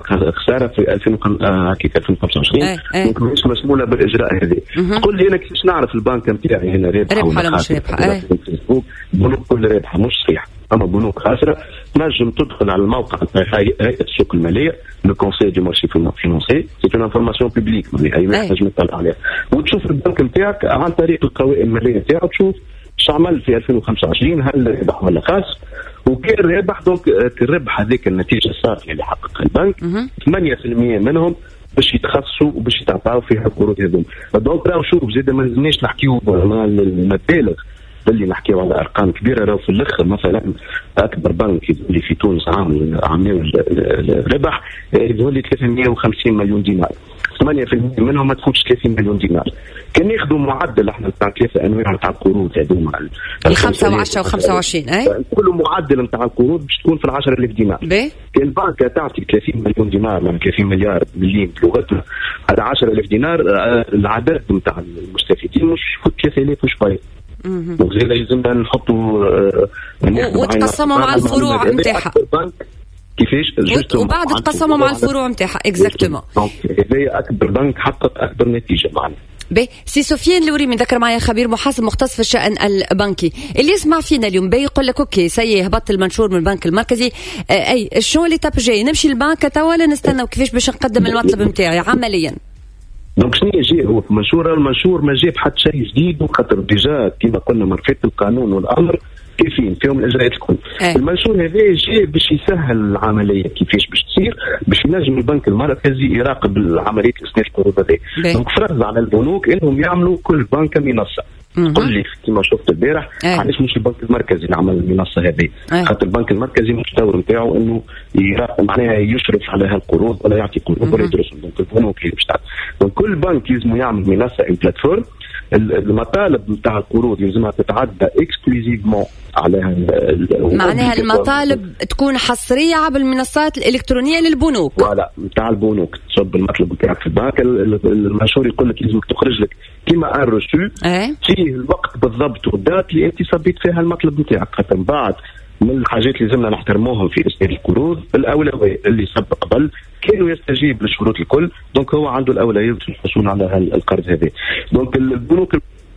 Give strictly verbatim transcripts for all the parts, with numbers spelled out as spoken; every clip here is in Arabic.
خساره في ألفين وخمسة وعشرين ممكن مش مسؤوله بالاجراء هذا. تقول لي انا كيفاش نعرف البنك نتاعي هنا رابحه ولا مش رابحه؟ البنوك كل رابحه مش صحيح، اما بنوك خاسره تنجم تدخل على الموقع نتاع هيئه السوق الماليه لو كونسيل دو مارشي فينانسي، سي اون انفورماسيون بوبليك اي واحد ينجم يطلع عليها وتشوف البنك نتاعك عن طريق القوائم الماليه نتاعو، تشوف اش عمل في ألفين وخمسة وعشرين، هل ربح ولا خاس، وكان ربح دونك الربح هذيك النتيجه الصافيه اللي حققها البنك ثمانية بالمئة منهم باش يتخصصوا وباش يتعطاو فيها القروض هذوما. دونك راهو شوف زاد ما لازمناش نحكيو على المبالغ اللي نحكيو على ارقام كبيره، راهو في الاخر مثلا اكبر بنك اللي في تونس عامل عامل الربح يظهر ثلاثمئة وخمسين مليون دينار، ثمانية بالمئة منهم ما تفوتش ثلاثين مليون دينار. كان ياخذوا معدل احنا نتاع ثلاثه انواع نتاع القروض هذوما خمسة وعشرة وخمسة وعشرين اي كل معدل نتاع القروض باش تكون في العشرة ألف دينار. كان البنك تعطي ثلاثين مليون دينار من ثلاثين مليار مليم بلغتنا على عشرة ألف دينار، العدد نتاع المستفيدين مش ثلاثة آلاف وشويه. وزي لازمنا نحطوا وتقسموا مع الفروع نتاعها كيفاش وبعد تقسموا مع الفروع نتاعها اكزاكتومون. دونك هذا اكبر بنك حقق اكبر نتيجه معنا. بي سي سفيان الوري من ذكر معايا خبير محاسب مختص في الشأن البنكي اللي يسمع فينا اليوم بي يقول لك اوكي سي هبط المنشور من البنك المركزي، اي شنو اللي تاب جاي نمشي البنك توا ولا نستنى وكيفاش باش نقدم المطلب نتاعي عمليا؟ دونك شنو جاي هو في المنشور؟ المنشور ما جاب حتى شيء جديد، وخاطر ديجا كما قلنا مرفق القانون والامر كيفين فيهم الاجراءات الكل. أه. المنشور هذا جاي باش يسهل العمليه كيفاش باش تصير، باش ينجم البنك المركزي يراقب عمليه اسناد القروض هذه. دونك فرض على البنوك انهم يعملوا كل بنك منصه. قل لي كما شفت البارح علاش مش البنك المركزي اللي عمل المنصه هذه؟ خاطر البنك المركزي الدور نتاعو انه معناها يشرف على هالقروض ولا يعطي قروض ولا يدرسهم. دونك البنوك اللي باش تعطي، دونك كل بنك لازم يعمل منصه ان بلاتفورم. المطالب نتاع القروض لازمها تتعدى اكسكلوزيفمون على معناها المطالب تكون حصريه عبر المنصات الالكترونيه للبنوك. ولا نتاع البنوك تصب المطلب نتاعك في البنك، المنشور يقول لك لازمك تخرج لك كيما ان روشو فيه الوقت بالضبط والدات اللي انت صبيت فيها المطلب نتاعك. خاطر بعد من الحاجات اللي لازمنا نحترموهم في اسناد القروض الاولويه اللي سبق قبل كانوا يستجيب للشروط الكل، دونك هو عنده الاولويه في الحصول على القرض هذا. دونك البنوك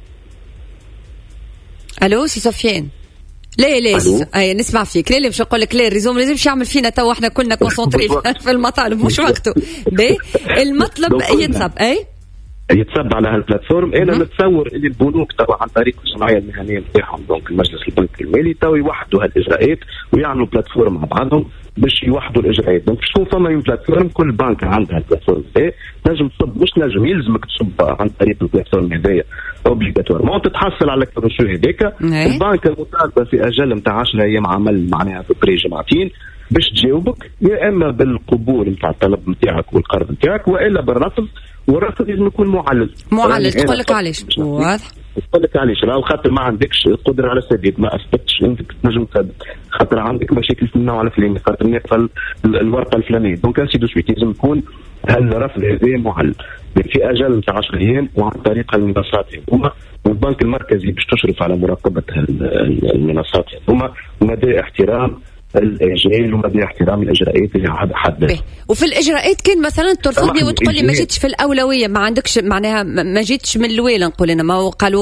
الو سي سفيان لا لا اي نسمع فيك. لا لا باش نقول لك لا الريزوم لازم مش يعمل فينا تو احنا كلنا كونسونطري في المطالب مش وقته. باهي المطلب يتصب اي يتصب على هالبلاتفورم. انا نتصور اللي البنوك طبعا عن طريق الصناعيه المهنيه نتاعهم دونك المجلس البنك المالي تو يوحدوا هالاجراءات ويعملوا بلاتفورم مع بعضهم باش يوحدوا الاجراءات. دونك باش تكون فما يوم بلاتفورم كل بنك عندها البلاتفورم هذا، تنجم تصب مش نجم يلزمك تصب عن طريق البلاتفورم هذايا اوبليغاتوارمون تتحصل على الكروشو هذاك. البنك المطالبه في اجل نتاع عشرة ايام عمل معناها بري جمعتين باش تجاوبك يا اما بالقبول نتاع الطلب نتاعك والقرض نتاعك والا بالرفض، والرفض لازم يكون معلل. معلل تقول لك علاش؟ واضح تقول لك علاش راهو خاطر ما عندكش القدره على السداد، ما اثبتش انك تنجم تسدد، خاطر عندك مشاكل في النوع الفلاني، خاطر نقفل الورقه الفلانيه. دونك انسي دو سويت لازم يكون هالرفض هذا معلل في اجل نتاع عشرة ايام وعن طريق المنصات هذوما، والبنك المركزي باش تشرف على مراقبه المنصات هذوما ومدى احترام الاجال ومدى احترام الاجراءات اللي حددها. وفي الاجراءات كان مثلا ترفضني وتقول لي ما جيتش في الاولويه، ما عندكش معناها ما جيتش من الاولى نقول انا ما قالوا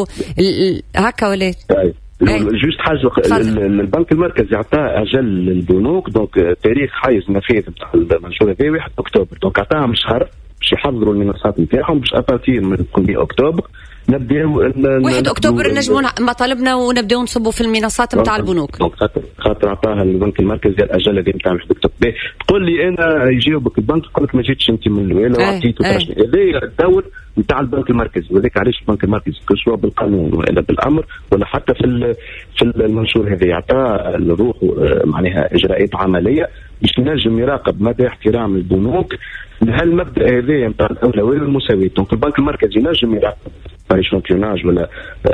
هكا ولا جوست حاجه. البنك المركزي عطاه اجل للبنوك دونك تاريخ حيز النفاذ نتاع المنشور هذا واحد اكتوبر، دونك عطاهم شهر باش يحضروا المنصات نتاعهم باش ابارتير من واحد اكتوبر نبداو واحد اكتوبر نجموا مطالبنا ونبداو نصبوا في المنصات نتاع البنوك. دونك خاطر عطاها البنك المركزي الاجل هذه نتاع واحد اكتوبر. تقول لي انا يجاوبك البنك يقول لك ما جيتش انت من الاولى وعطيته هذا الدور نتاع البنك المركزي، وذاك علاش البنك المركزي سواء بالقانون ولا بالامر ولا حتى في في المنشور هذا يعطى الروح معناها اجراءات عمليه باش ينجم يراقب مدى احترام البنوك لهالمبدا هذا نتاع الاولويه والمساواه. دونك البنك المركزي ينجم يراقب باريشونكيوناج ولا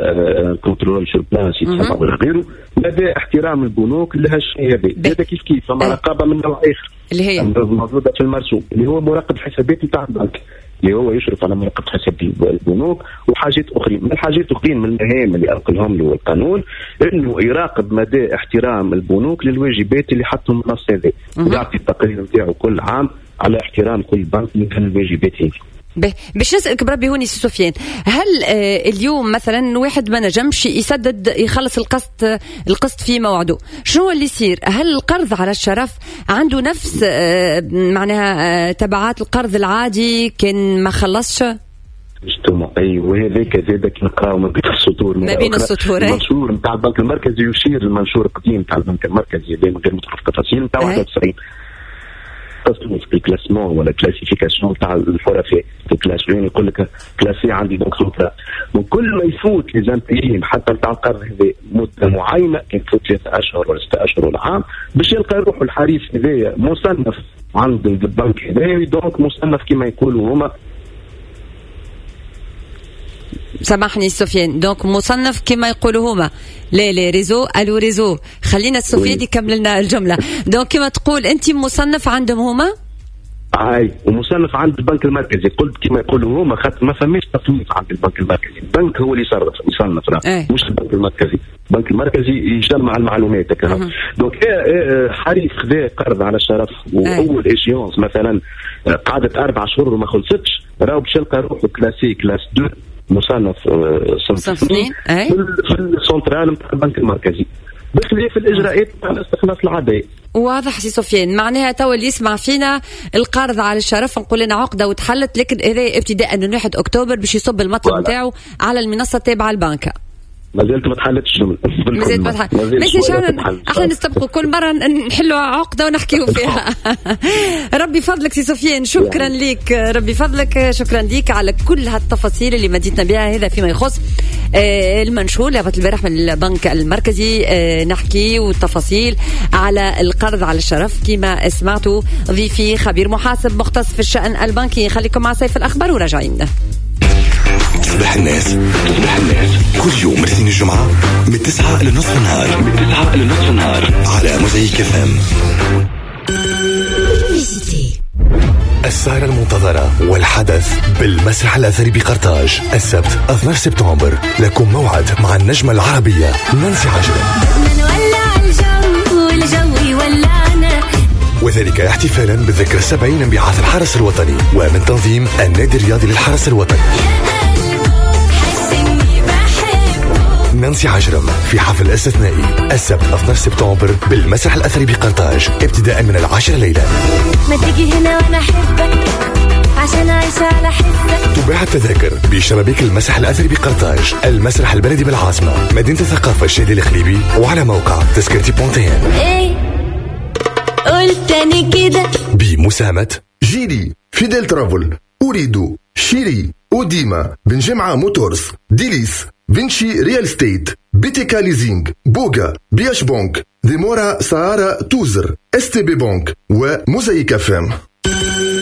كنترول سور بلاس يتسمى ولا غيره مدى احترام البنوك لهالشيء هذا. هذا كيف كيف فما رقابه من نوع اخر اللي هي موجوده في المرسوم اللي هو مراقب الحسابات نتاع البنك اللي هو يشرف على مراقبه حسابات البنوك وحاجات اخرين. من الحاجات الاخرين من المهام اللي انقلهم له القانون انه يراقب مدى احترام البنوك للواجبات اللي حطهم النص هذا، ويعطي التقرير نتاعو كل عام على احترام كل بنك من الواجبات. باش نسألك بربي هوني سي سفيان، هل آه اليوم مثلا واحد ما نجمش يسدد يخلص القسط القسط في موعده، شنو اللي يصير؟ هل القرض على الشرف عنده نفس آه معناها آه تبعات القرض العادي كان ما خلصش؟ اي وهذاك زادك نقراو من بين السطور ما بين السطور المنشور نتاع البنك المركزي يشير المنشور القديم نتاع البنك المركزي من غير ما تدخل في التفاصيل نتاع واحد وتسعين تصنيف الكلاسمون ولا كلاسيفيكاسيون تاع الحرفاء في كلاسين يقول لك كلاسي عندي دونك سوبرا. وكل ما يفوت ليزامبيين حتى نتاع القرض هذا مده معينه كان تفوت ثلاثة اشهر ولا ستة اشهر ولا عام باش يلقى يروحوا الحريف هذايا مصنف عند البنك هذايا دونك مصنف كما يقولوا هما. سامحني سفيان، دونك مصنف كما يقولوا هما لا لا ريزو الو ريزو خلينا السفيان يكمل لنا الجمله. دونك كما تقول انت مصنف عندهم هما هاي ومصنف عند البنك المركزي. قلت كما يقولوا هما خاطر ما فماش تصنيف عند البنك المركزي، البنك هو اللي يصرف يصنف راه مش البنك المركزي. البنك المركزي يجمع المعلومات هكا. دونك حريف خذا قرض على الشرف واول ايشيونس مثلا قعدت اربع شهور وما خلصتش، راهو باش يلقى روحه كلاسي كلاس اثنين مصنف صنف اثنين في السنترال نتاع البنك المركزي بخلاف الاجراءات نتاع الاستخلاص العاديه. واضح سي سفيان، معناها توا اللي يسمع فينا القرض على الشرف نقول لنا عقده وتحلت، لكن هذا ابتداء من واحد اكتوبر باش يصب المطلب نتاعو على المنصه التابعه البنكه. ما زلت ما تحلتش ما زلت ما تحلت ماشي شانا احنا نستبقوا كل مره نحلوا عقده ونحكيوا فيها. ربي فضلك سي سفيان، شكرا لك ربي فضلك، شكرا لك على كل هالتفاصيل اللي مديتنا بها. هذا فيما يخص آه المنشور اللي هبط البارح من البنك المركزي، آه نحكي والتفاصيل على القرض على الشرف كما سمعتوا. ضيفي خبير محاسب مختص في الشأن البنكي. خليكم مع سيف الأخبار وراجعين. تصبح الناس تصبح الناس كل يوم من الاثنين الجمعة من تسعة لنصف النهار من تسعة لنصف النهار على موزايك اف ام. السهرة المنتظرة والحدث بالمسرح الأثري بقرطاج السبت اثني عشر سبتمبر. لكم موعد مع النجمة العربية نانسي عجرم، وذلك احتفالا بالذكرى السبعين من بعث الحرس الوطني ومن تنظيم النادي الرياضي للحرس الوطني. نانسي عجرم في حفل استثنائي السبت اثني عشر سبتمبر بالمسرح الأثري بقرطاج ابتداء من العاشرة ليلا. ما تيجي هنا وانا احبك عشان اعيش على حسك. تباع التذاكر بشبابيك المسرح الأثري بقرطاج، المسرح البلدي بالعاصمة، مدينة الثقافة الشادي الخليبي، وعلى موقع تذكرتي بونتين. ايه قلت تاني كده بمساهمة جيري، فيديل ترافل، أريد، شيري، أوديما، بنجمعة موتورز، ديليس، فينشي ريال ستيت، بيتيكا ليزينج، بوغا، بياش بونك، ديمورا سهارة توزر، اس تي بي بونك وموزايك اف ام.